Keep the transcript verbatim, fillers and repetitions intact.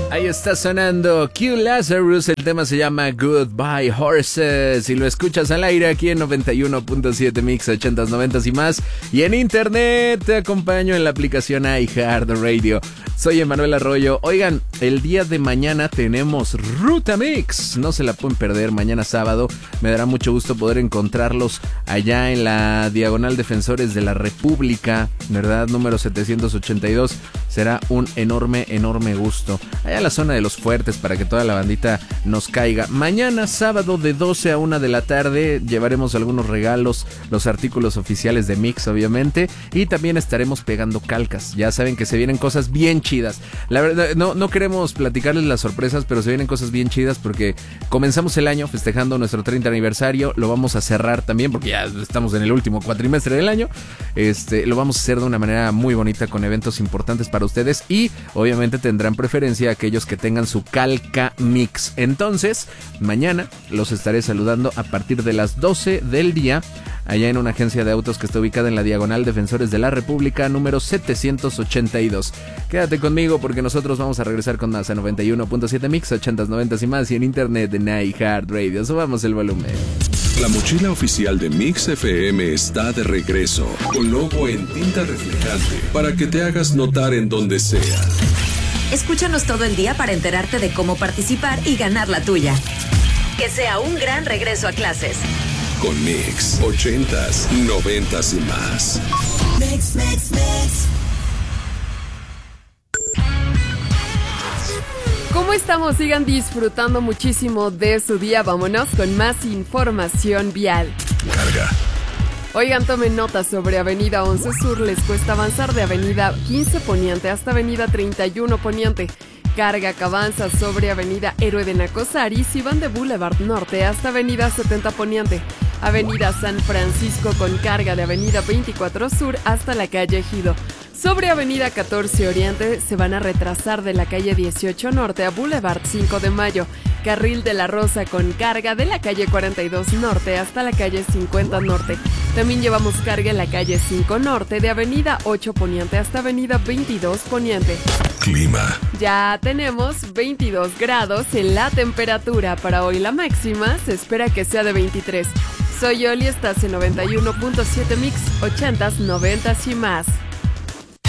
Ahí está sonando Q Lazarus, el tema se llama Goodbye Horses y lo escuchas al aire aquí en noventa y uno punto siete Mix ochentas, noventas y más, y en internet te acompaño en la aplicación iHeartRadio. Soy Emanuel Arroyo. Oigan, el día de mañana tenemos Ruta Mix, no se la pueden perder. Mañana sábado me dará mucho gusto poder encontrarlos allá en la Diagonal Defensores de la República, ¿verdad? Número setecientos ochenta y dos. Será un enorme, enorme gusto. Allá en la zona de los fuertes para que toda la bandita nos caiga. Mañana sábado de doce a una de la tarde llevaremos algunos regalos, los artículos oficiales de Mix obviamente, y también estaremos pegando calcas. Ya saben que se vienen cosas bien chidas. La verdad, no, no queremos platicarles las sorpresas, pero se vienen cosas bien chidas porque comenzamos el año festejando nuestro treinta aniversario. Lo vamos a cerrar también porque ya estamos en el último cuatrimestre del año. Este, lo vamos a hacer de una manera muy bonita con eventos importantes para ustedes y obviamente tendrán preferencia aquellos que tengan su calca Mix. Entonces, mañana los estaré saludando a partir de las doce del día allá en una agencia de autos que está ubicada en la Diagonal Defensores de la República, número setecientos ochenta y dos. Quédate conmigo porque nosotros vamos a regresar con más a noventa y uno punto siete Mix, ochentas, noventas y más, y en internet en iHeartRadio. Subamos el volumen. La mochila oficial de Mix F M está de regreso, con logo en tinta reflejante, para que te hagas notar en donde sea. Escúchanos todo el día para enterarte de cómo participar y ganar la tuya. Que sea un gran regreso a clases. Con Mix, ochentas, noventas y más. Mix, mix, mix. ¿Cómo estamos? Sigan disfrutando muchísimo de su día. Vámonos con más información vial. Carga. Oigan, tomen nota sobre Avenida once Sur. Les cuesta avanzar de Avenida quince Poniente hasta Avenida treinta y uno Poniente. Carga que avanza sobre Avenida Héroe de Nacosari si van de Boulevard Norte hasta Avenida setenta Poniente. Avenida San Francisco con carga de Avenida veinticuatro Sur hasta la calle Ejido. Sobre Avenida catorce Oriente se van a retrasar de la calle dieciocho Norte a Boulevard cinco de Mayo. Carril de la Rosa con carga de la calle cuarenta y dos Norte hasta la calle cincuenta Norte. También llevamos carga en la calle cinco Norte de Avenida ocho Poniente hasta Avenida veintidós Poniente. Clima. Ya tenemos veintidós grados en la temperatura. Para hoy la máxima se espera que sea de veintitrés. Soy Yoli, estás en noventa y uno punto siete Mix, ochentas, noventas y más.